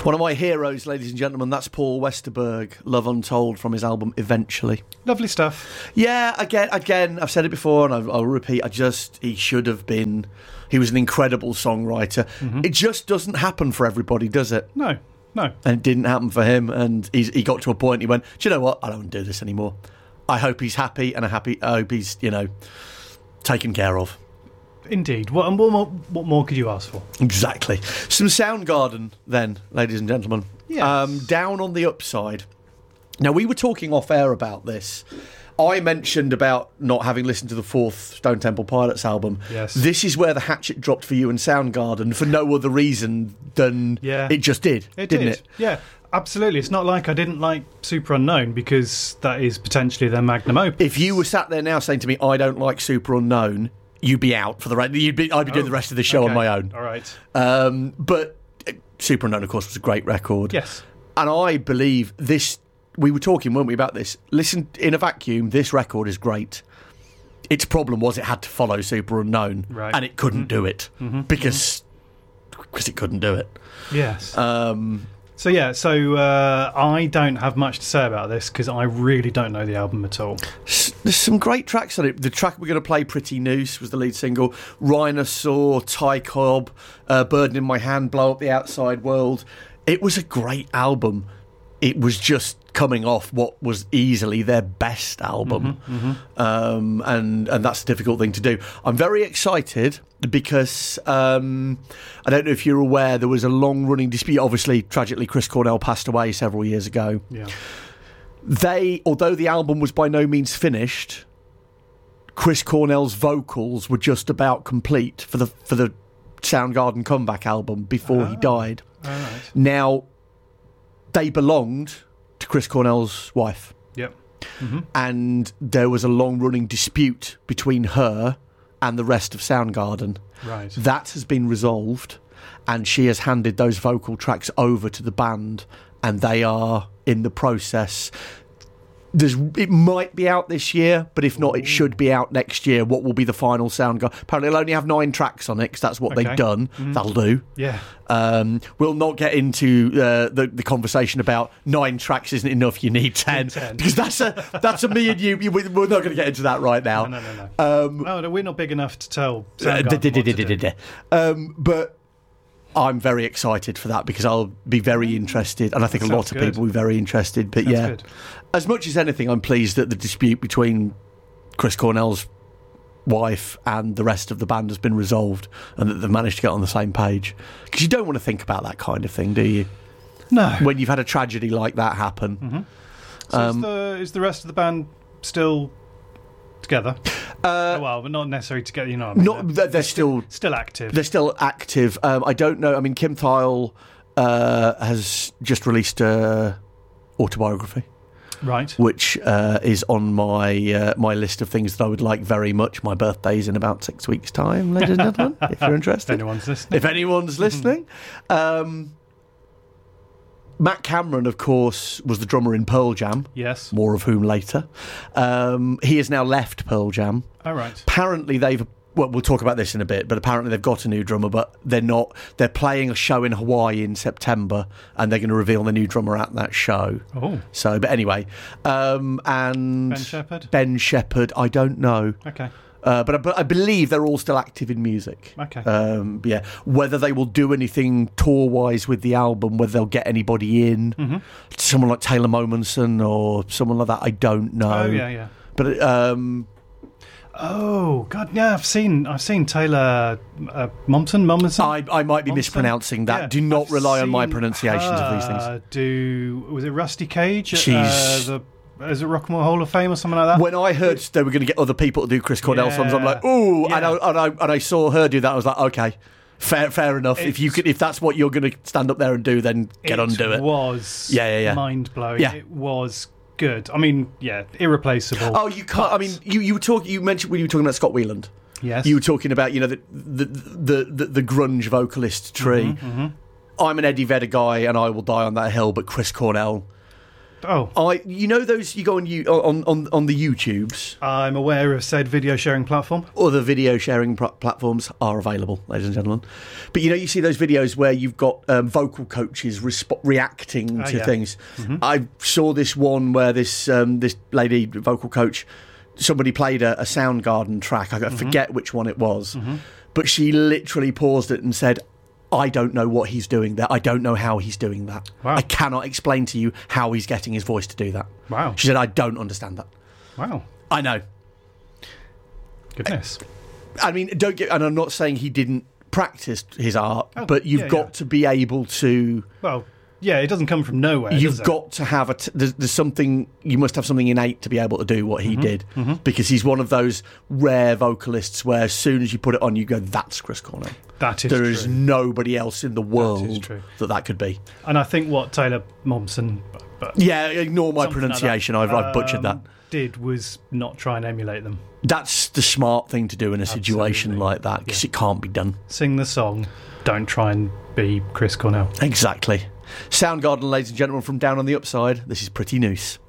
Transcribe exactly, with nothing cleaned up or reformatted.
One of my heroes, ladies and gentlemen, that's Paul Westerberg, Love Untold, from his album Eventually. Lovely stuff. Yeah, again, again, I've said it before and I'll, I'll repeat, I just, he should have been, he was an incredible songwriter. Mm-hmm. It just doesn't happen for everybody, does it? No, no. And it didn't happen for him, and he's, he got to a point, he went, do you know what, I don't want to do this anymore. I hope he's happy, and I, happy, I hope he's, you know, taken care of. Indeed. What, what, more, what more could you ask for? Exactly. Some Soundgarden, then, ladies and gentlemen. Yes. Um, down on the upside. Now, we were talking off air about this. I mentioned about not having listened to the fourth Stone Temple Pilots album. Yes. This is where the hatchet dropped for you and Soundgarden for no other reason than yeah. it just did, it didn't did. it? Yeah, absolutely. It's not like I didn't like Super Unknown, because that is potentially their magnum opus. If you were sat there now saying to me, I don't like Super Unknown, you'd be out for the rest. You'd be. I'd be oh, doing the rest of the show okay. on my own. All right. Um, but Super Unknown, of course, was a great record. Yes. And I believe this. We were talking, weren't we, about this? Listen, in a vacuum, this record is great. Its problem was it had to follow Super Unknown, right. and it couldn't mm-hmm. do it mm-hmm. because because it couldn't do it. Yes. Um, So yeah, so uh, I don't have much to say about this because I really don't know the album at all. There's some great tracks on it. The track we're going to play, Pretty Noose, was the lead single. Rhinosaur, Ty Cobb, uh, Burden in My Hand, Blow Up the Outside World. It was a great album. It was just coming off what was easily their best album. Mm-hmm, mm-hmm. Um, and, and that's a difficult thing to do. I'm very excited because um, I don't know if you're aware, there was a long-running dispute. Obviously, tragically, Chris Cornell passed away several years ago. Yeah. They, although the album was by no means finished, Chris Cornell's vocals were just about complete for the for the Soundgarden comeback album before oh. he died. All right. Now, they belonged to Chris Cornell's wife. Yep. Mm-hmm. And there was a long-running dispute between her and the rest of Soundgarden. Right. That has been resolved, and she has handed those vocal tracks over to the band, and they are in the process. There's, it might be out this year, but if not, it should be out next year. What will be the final Soundgarden? Apparently, it'll only have nine tracks on it, because that's what okay. they've done. Mm-hmm. That'll do. Yeah. Um, we'll not get into uh, the, the conversation about nine tracks isn't enough, you need ten. ten. Because that's a, that's a me and you, you. We're not going to get into that right now. No, no, no. no. Um, no, no we're not big enough to tell uh, Soundgarden what to do. um, But I'm very excited for that because I'll be very interested, and I think That a lot sounds of good. people will be very interested. But Sounds yeah, good. as much as anything, I'm pleased that the dispute between Chris Cornell's wife and the rest of the band has been resolved, and that they've managed to get on the same page. Because you don't want to think about that kind of thing, do you? No. When you've had a tragedy like that happen. Mm-hmm. So Um, is, the, is the rest of the band still together? Uh, oh, well, but not necessarily together, you know what I mean. not, they're, they're still Still active. They're still active. Um, I don't know. I mean, Kim Thile uh, has just released a autobiography, Right. which uh, is on my uh, my list of things that I would like very much. My birthday's in about six weeks' time, ladies and gentlemen, if you're interested. If anyone's listening. If anyone's listening. um, Matt Cameron, of course, was the drummer in Pearl Jam. Yes. More of whom later. Um, he has now left Pearl Jam. All right. Apparently they've, well, we'll talk about this in a bit, but apparently they've got a new drummer, but they're not, they're playing a show in Hawaii in September, and they're going to reveal the new drummer at that show. Oh. So, but anyway, um, and... Ben Shepherd? Ben Shepherd, I don't know. Okay. Uh, but, I, but I believe they're all still active in music. Okay. Um, yeah. Whether they will do anything tour-wise with the album, whether they'll get anybody in, Mm-hmm. someone like Taylor Momsen or someone like that, I don't know. Oh, yeah, yeah. But... Um, Oh God, yeah, I've seen I've seen Taylor uh, Momsen, Momsen. I, I might be Momsen? mispronouncing that. Yeah, Do not I've rely on my seen pronunciations of these things. her Do was it Rusty Cage? at, She's- Uh, the, is it Rock and Roll Hall of Fame or something like that? When I heard they were going to get other people to do Chris Cornell songs, I'm like, Yeah. ooh, Yeah. and, I, and I and I saw her do that. I was like, okay, fair fair enough. If you It's- could, if that's what you're going to stand up there and do, then get on, do it. It was Yeah, yeah, yeah. mind blowing. Yeah. It was good. I mean, yeah, irreplaceable. Oh, you can't. I mean, you you were talking. You mentioned when you were talking about Scott Weiland. Yes. You were talking about, you know, the the the, the, the grunge vocalist tree. Mm-hmm, mm-hmm. I'm an Eddie Vedder guy, and I will die on that hill. But Chris Cornell, Oh, I, you know those you go on you on on on the YouTubes, I'm aware of said video sharing platform. other video sharing pr- platforms are available, ladies and gentlemen. But you know, you see those videos where you've got um, vocal coaches resp- reacting Oh, to yeah. things. Mm-hmm. I saw this one where this um, this lady vocal coach, somebody played a, a Soundgarden track. I Mm-hmm. forget which one it was, but she literally paused it and said, I don't know what he's doing there. I don't know how he's doing that. Wow. I cannot explain to you how he's getting his voice to do that. Wow. She said, I don't understand that. Wow. I know. Goodness. I mean, don't get, and I'm not saying he didn't practice his art, Oh, but you've yeah, got yeah. to be able to. Well, yeah, it doesn't come from nowhere. You've does it? got to have a. T- there's, there's something. You must have something innate to be able to do what he Mm-hmm. did, because he's one of those rare vocalists where as soon as you put it on, you go, "That's Chris Cornell." That is There true. is nobody else in the world true. that that could be. And I think what Taylor Momsen, but Yeah, ignore my something like that, pronunciation. I've, I've butchered that. um, did was not try and emulate them. That's the smart thing to do in a situation Absolutely. like that, because Yeah. it can't be done. Sing the song. Don't try and be Chris Cornell. Exactly. Soundgarden, ladies and gentlemen, from Down on the Upside. This is Pretty Noose.